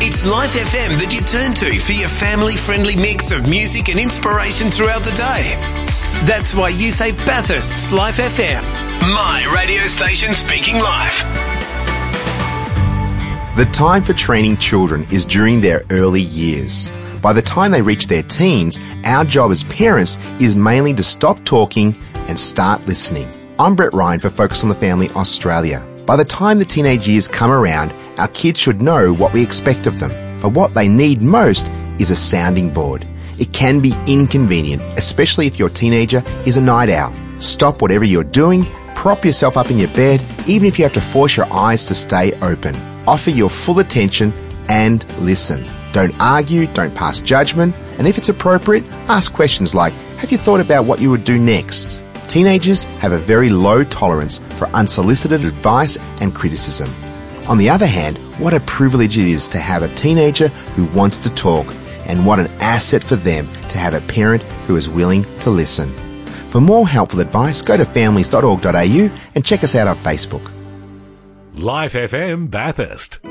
It's Life FM that you turn to for your family-friendly mix of music and inspiration throughout the day. That's why you say Bathurst's Life FM. My radio station speaking life. The time for training children is during their early years. By the time they reach their teens, our job as parents is mainly to stop talking and start listening. I'm Brett Ryan for Focus on the Family Australia. By the time the teenage years come around, our kids should know what we expect of them. But what they need most is a sounding board. It can be inconvenient, especially if your teenager is a night owl. Stop whatever you're doing, prop yourself up in your bed, even if you have to force your eyes to stay open. Offer your full attention and listen. Don't argue, don't pass judgment, and if it's appropriate, ask questions like, have you thought about what you would do next? Teenagers have a very low tolerance for unsolicited advice and criticism. On the other hand, what a privilege it is to have a teenager who wants to talk, and what an asset for them to have a parent who is willing to listen. For more helpful advice, go to families.org.au and check us out on Facebook. Life FM Bathurst.